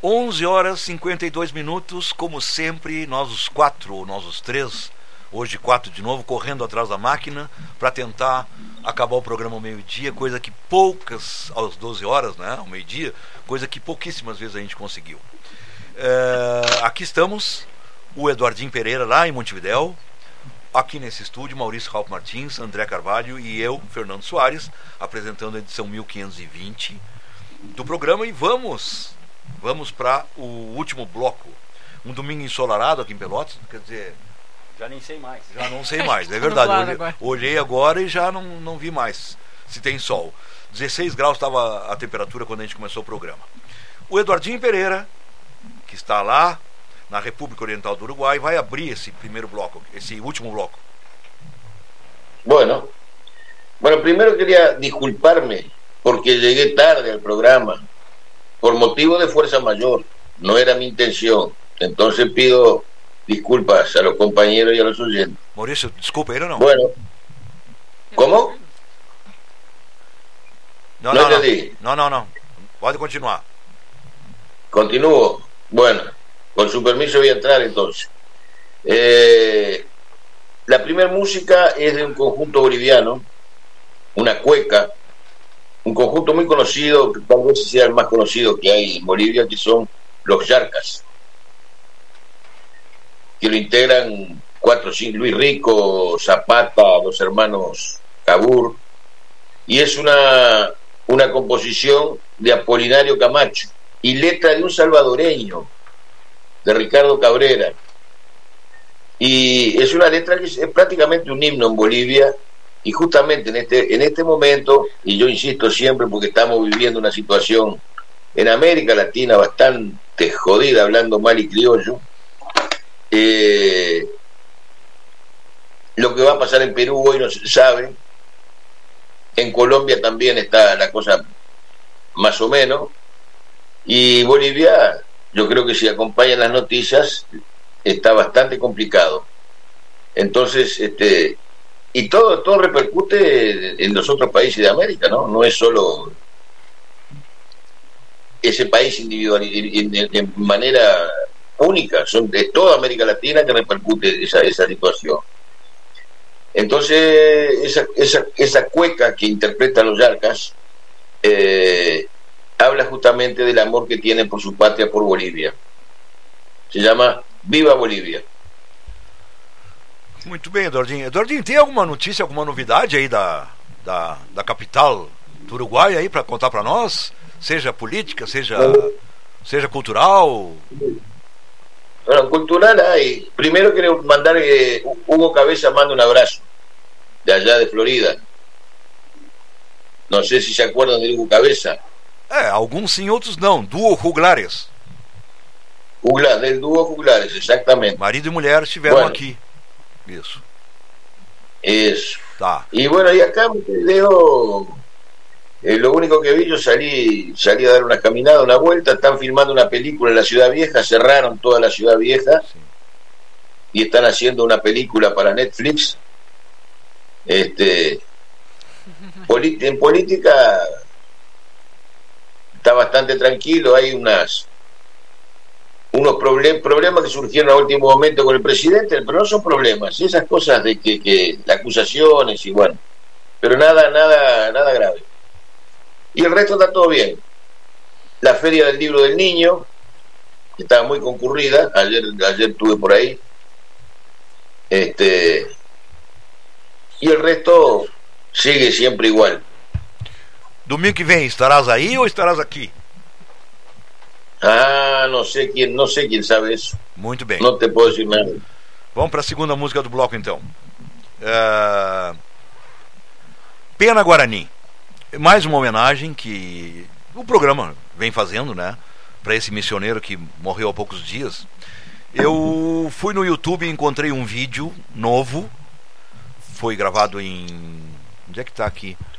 11 horas e 52 minutos, como sempre, nós os quatro, ou nós os três, hoje quatro de novo, correndo atrás da máquina para tentar acabar o programa ao meio-dia, coisa que poucas, às 12 horas, né, ao meio-dia, coisa que pouquíssimas vezes a gente conseguiu. Aqui estamos, o Eduardinho Pereira lá em Montevidéu, aqui nesse estúdio, Maurício Ralph Martins, André Carvalho e eu, Fernando Soares, apresentando a edição 1520 do programa, e vamos para o último bloco. Um domingo ensolarado aqui em Pelotas, quer dizer... Já nem sei mais. Já não sei mais, é verdade. Olhei agora e já não vi mais se tem sol. 16 graus estava a temperatura quando a gente começou o programa. O Eduardinho Pereira, que está lá na República Oriental do Uruguai, vai abrir esse primeiro bloco, esse último bloco. Bueno, primero quería disculparme porque llegué tarde al programa por motivo de fuerza mayor. No era mi intención. Entonces pido disculpas a los compañeros y a los oyentes. Maurício, desculpa ele ou não? Bueno, ¿cómo? Não entendí. Não. Pode continuar. Continúo. Bueno, con su permiso voy a entrar entonces. La primera música es de un conjunto boliviano, una cueca, un conjunto muy conocido, que tal vez sea el más conocido que hay en Bolivia, que son los Yarcas, que lo integran 4 o 5, Luis Rico, Zapata, los hermanos Cabur, y es una composición de Apolinario Camacho y letra de un salvadoreño, de Ricardo Cabrera, y es una letra que es prácticamente un himno en Bolivia. Y justamente en este momento, y yo insisto siempre porque estamos viviendo una situación en América Latina bastante jodida, hablando mal y criollo, lo que va a pasar en Perú hoy no se sabe. En Colombia también está la cosa más o menos, y Bolivia, yo creo que si acompañan las noticias, está bastante complicado. Entonces, y todo repercute en los otros países de América, ¿no? No es solo ese país individual, de manera única, son de toda América Latina que repercute esa situación. Entonces, esa cueca que interpretan los Yarcas habla justamente del amor que tienen por su patria, por Bolivia. Se llama Viva Bolívia. Muito bem, Eduardinho. Eduardinho, tem alguma notícia, alguma novidade aí da capital do Uruguai aí para contar para nós? Seja política, seja cultural? Bueno, cultural hay. Primero quiero mandar Hugo Cabeza manda un abrazo de allá de Florida. No sé si se acuerdan de Hugo Cabeza. Alguns sim, outros não. Duo Juglares. Del dúo Juglares, exactamente. Marido e mulher estiveram aqui. Eso. Tá. Y bueno, y acá veo, lo único que vi, yo salí a dar una caminada, una vuelta. Están filmando una película en la Ciudad Vieja, cerraron toda la Ciudad Vieja, sí, y están haciendo una película para Netflix. En política está bastante tranquilo. Hay unos problemas que surgieron a último momento con el presidente, pero no son problemas, esas cosas de que las acusaciones y bueno, pero nada grave. Y el resto está todo bien. La Feria del Libro del Niño estaba muy concurrida, ayer estuve por ahí. Y el resto sigue siempre igual. Domingo que vem, estarás aí ou estarás aqui? No sé quién sabe eso. Muito bem. No te puedo decir nada. Vamos para a segunda música do bloco então. Pena Guarani. Mais uma homenagem que o programa vem fazendo, né, para esse missioneiro que morreu há poucos dias. Eu fui no YouTube e encontrei um vídeo novo. Foi gravado em... Onde é que está aqui?